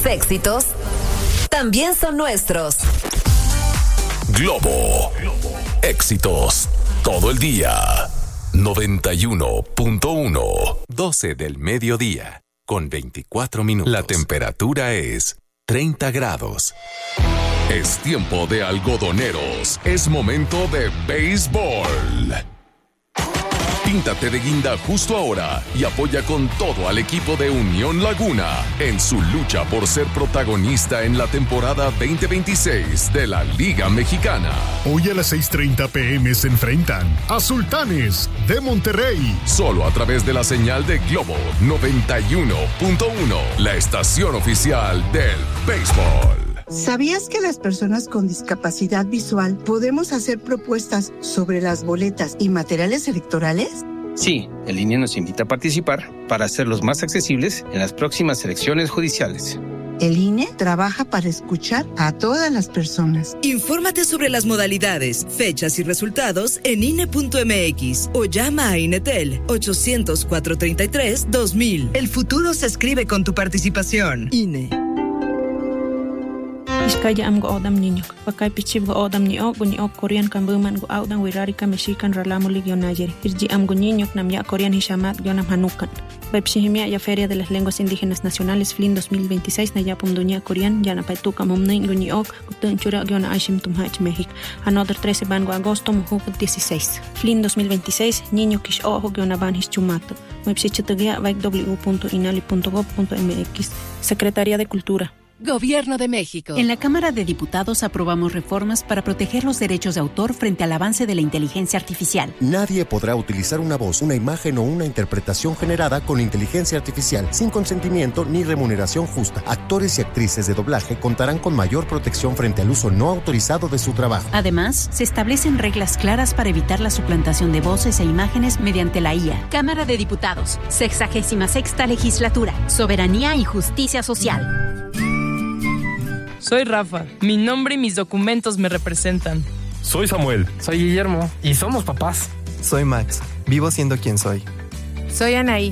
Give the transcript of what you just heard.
Tus éxitos también son nuestros. Globo. Éxitos todo el día. 91.1. 12 del mediodía, con 24 minutos. La temperatura es 30 grados. Es tiempo de algodoneros. Es momento de béisbol. Píntate de guinda justo ahora y apoya con todo al equipo de Unión Laguna en su lucha por ser protagonista en la temporada 2026 de la Liga Mexicana. Hoy a las 6:30 p.m. se enfrentan a Sultanes de Monterrey. Solo a través de la señal de Globo 91.1, la estación oficial del béisbol. ¿Sabías que las personas con discapacidad visual podemos hacer propuestas sobre las boletas y materiales electorales? Sí, el INE nos invita a participar para hacerlos más accesibles en las próximas elecciones judiciales. El INE trabaja para escuchar a todas las personas. Infórmate sobre las modalidades, fechas y resultados en INE.mx o llama a INETEL 800-433-2000. El futuro se escribe con tu participación. INE. Iskaya am go odam niño. Pakay pichib go odam ni ok Korean kambuman go odam wirari ka Mexican ralamu ligyo Nayeri. Irji am go niño nam ya Korean hishamat yonam hanukan. Webshihimia ya Feria de las Lenguas Indígenas Nacionales FLIN 2026 na yapum dunya Korean yana paituka mumnain go ni ok gutun chura yona ashim tumhach México. Another 13 ban go agosto muhu 16. FLIN 2026 niño kish ojo yona ban hischumato. Webshichatugia www.inali.gov.mx. Secretaría de Cultura. Gobierno de México. En la Cámara de Diputados aprobamos reformas para proteger los derechos de autor frente al avance de la inteligencia artificial. Nadie podrá utilizar una voz, una imagen o una interpretación generada con inteligencia artificial sin consentimiento ni remuneración justa. Actores y actrices de doblaje contarán con mayor protección frente al uso no autorizado de su trabajo. Además, se establecen reglas claras para evitar la suplantación de voces e imágenes mediante la IA. Cámara de Diputados, 66ª Legislatura, Soberanía y Justicia Social. Soy Rafa. Mi nombre y mis documentos me representan. Soy Samuel. Soy Guillermo. Y somos papás. Soy Max. Vivo siendo quien soy. Soy Anaí.